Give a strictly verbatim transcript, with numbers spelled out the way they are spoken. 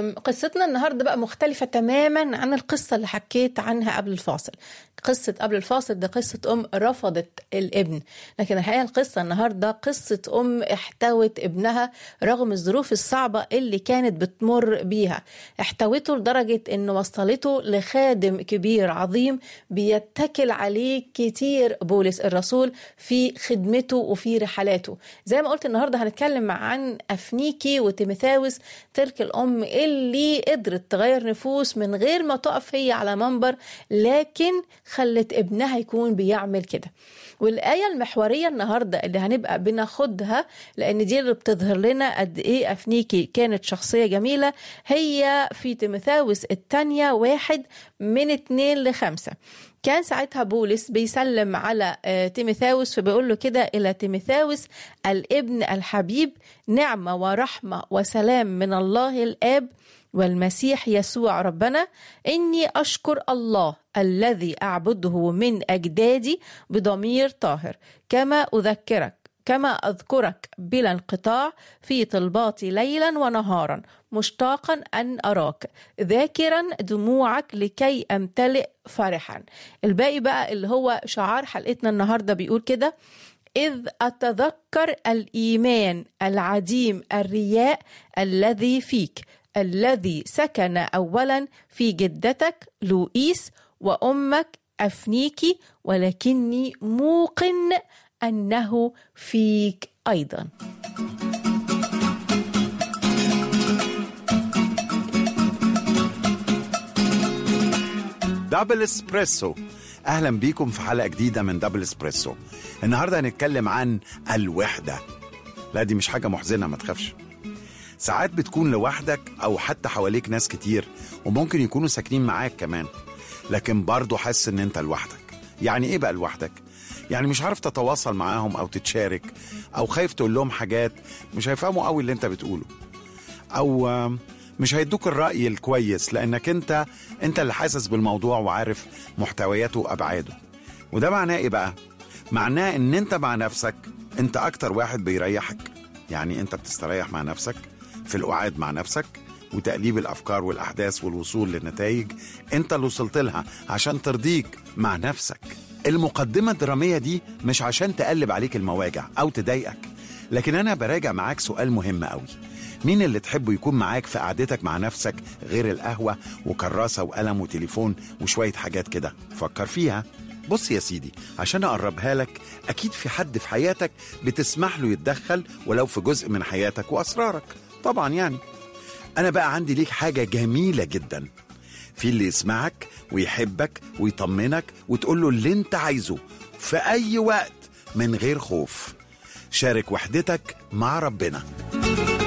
قصتنا النهاردة بقى مختلفة تماما عن القصة اللي حكيت عنها قبل الفاصل. قصة قبل الفاصل ده قصة أم رفضت الابن، لكن الحقيقة القصة النهاردة قصة أم احتوت ابنها رغم الظروف الصعبة اللي كانت بتمر بيها. احتوته لدرجة إنه وصلته لخادم كبير عظيم بيتكل عليه كتير بولس الرسول في خدمته وفي رحلاته. زي ما قلت النهاردة هنتكلم عن أفنيكي وتيموثاوس، تلك الأم اللي قدرت تغير نفوس من غير ما تقف هي على منبر، لكن خلت ابنها يكون بيعمل كده. والآية المحورية النهاردة اللي هنبقى بناخدها، لأن دي اللي بتظهر لنا قد إيه أفنيكي كانت شخصية جميلة، هي في تيموثاوس الثانية واحد من اتنين لخمسة. كان ساعتها بولس بيسلم على تيموثاوس فبيقول له كده: إلى تيموثاوس الابن الحبيب، نعمة ورحمة وسلام من الله الآب والمسيح يسوع ربنا. إني أشكر الله الذي أعبده من أجدادي بضمير طاهر، كما أذكرك كما أذكرك بلا انقطاع في طلباتي ليلا ونهارا، مشتاقا أن أراك، ذاكرا دموعك لكي أمتلئ فرحا. الباقي بقى اللي هو شعار حلقتنا النهاردة بيقول كده: إذ أتذكر الإيمان العديم الرياء الذي فيك، الذي سكن أولا في جدتك لوئيس وأمك أفنيكي، ولكني موقن أنه فيك أيضا. دبل اسبريسو، أهلا بيكم في حلقة جديدة من دبل اسبريسو. النهاردة هنتكلم عن الوحدة. لا دي مش حاجة محزنة، ما تخافش. ساعات بتكون لوحدك أو حتى حواليك ناس كتير وممكن يكونوا ساكنين معاك كمان، لكن برضو حاسس ان انت لوحدك. يعني ايه بقى لوحدك؟ يعني مش عارف تتواصل معاهم او تتشارك، او خايف تقول لهم حاجات مش هيفهموا قوي اللي انت بتقوله، او مش هيدوك الرأي الكويس لانك انت انت اللي حاسس بالموضوع وعارف محتوياته وابعاده. وده معناه ايه بقى؟ معناه ان انت مع نفسك انت اكتر واحد بيريحك. يعني انت بتستريح مع نفسك في القعاد مع نفسك وتقليب الأفكار والأحداث والوصول للنتائج انت اللي وصلت لها عشان ترضيك مع نفسك. المقدمة الدرامية دي مش عشان تقلب عليك المواجع أو تضايقك، لكن أنا براجع معاك سؤال مهم قوي: مين اللي تحبه يكون معاك في قعدتك مع نفسك غير القهوة وكراسة وقلم وتليفون وشوية حاجات كده؟ فكر فيها. بص يا سيدي، عشان أقربها لك، أكيد في حد في حياتك بتسمح له يتدخل ولو في جزء من حياتك وأسرارك. طبعا يعني أنا بقى عندي ليك حاجة جميلة جدا: في اللي يسمعك ويحبك ويطمنك وتقول له اللي انت عايزه في أي وقت من غير خوف. شارك وحدتك مع ربنا.